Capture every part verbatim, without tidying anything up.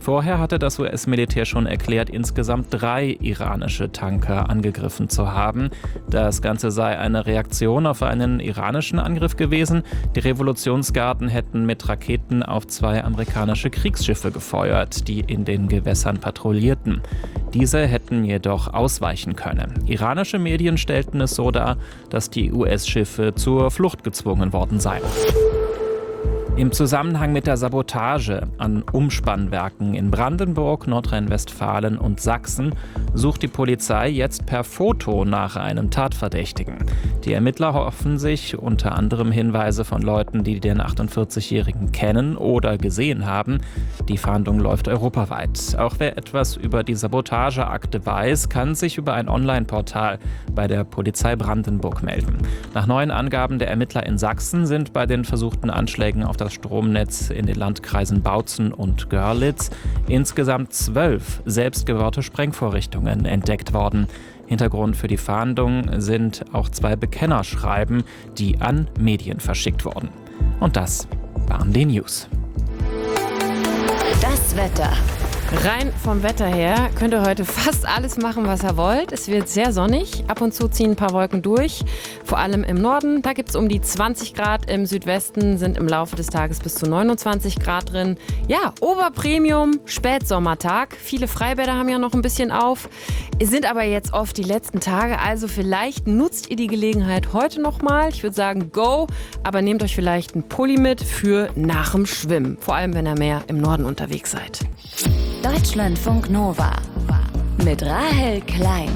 Vorher hatte das U S-Militär schon erklärt, insgesamt drei iranische Tanker angegriffen zu haben. Das Ganze sei eine Reaktion auf einen iranischen Angriff gewesen. Die Revolutionsgarden hätten mit Raketen auf zwei amerikanische Kriegsschiffe gefeuert, die in den Gewässern patrouillierten. Diese hätten jedoch ausweichen können. Iranische Medien stellten es so dar, dass die U S-Schiffe zur Flucht gezwungen worden seien. Im Zusammenhang mit der Sabotage an Umspannwerken in Brandenburg, Nordrhein-Westfalen und Sachsen sucht die Polizei jetzt per Foto nach einem Tatverdächtigen. Die Ermittler hoffen sich unter anderem Hinweise von Leuten, die den achtundvierzigjährigen kennen oder gesehen haben. Die Fahndung läuft europaweit. Auch wer etwas über die Sabotageakte weiß, kann sich über ein Online-Portal bei der Polizei Brandenburg melden. Nach neuen Angaben der Ermittler in Sachsen sind bei den versuchten Anschlägen auf das Stromnetz in den Landkreisen Bautzen und Görlitz insgesamt zwölf selbstgebaute Sprengvorrichtungen entdeckt worden. Hintergrund für die Fahndung sind auch zwei Bekennerschreiben, die an Medien verschickt wurden. Und das waren die News. Das Wetter. Rein vom Wetter her könnt ihr heute fast alles machen, was ihr wollt. Es wird sehr sonnig, ab und zu ziehen ein paar Wolken durch, vor allem im Norden. Da gibt es um die zwanzig Grad, im Südwesten sind im Laufe des Tages bis zu neunundzwanzig Grad drin. Ja, Oberpremium, Spätsommertag. Viele Freibäder haben ja noch ein bisschen auf. Es sind aber jetzt oft die letzten Tage, also vielleicht nutzt ihr die Gelegenheit heute nochmal. Ich würde sagen, go, aber nehmt euch vielleicht einen Pulli mit für nach dem Schwimmen. Vor allem, wenn ihr mehr im Norden unterwegs seid. Deutschlandfunk Nova mit Rahel Klein.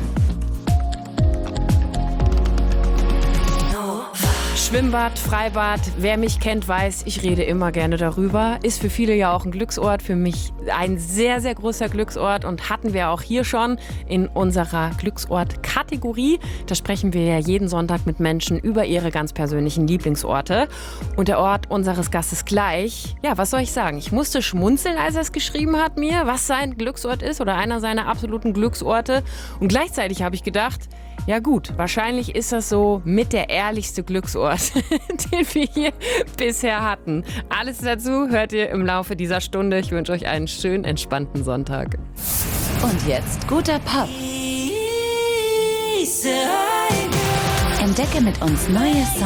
Schwimmbad, Freibad, wer mich kennt, weiß, ich rede immer gerne darüber. Ist für viele ja auch ein Glücksort, für mich ein sehr, sehr großer Glücksort und hatten wir auch hier schon in unserer Glücksort-Kategorie. Da sprechen wir ja jeden Sonntag mit Menschen über ihre ganz persönlichen Lieblingsorte. Und der Ort unseres Gastes gleich, ja, was soll ich sagen? Ich musste schmunzeln, als er es geschrieben hat mir, was sein Glücksort ist oder einer seiner absoluten Glücksorte. Und gleichzeitig habe ich gedacht, ja gut, wahrscheinlich ist das so mit der ehrlichste Glücksort, den wir hier bisher hatten. Alles dazu hört ihr im Laufe dieser Stunde. Ich wünsche euch einen schönen, entspannten Sonntag. Und jetzt guter Pop. Entdecke mit uns neue Songs.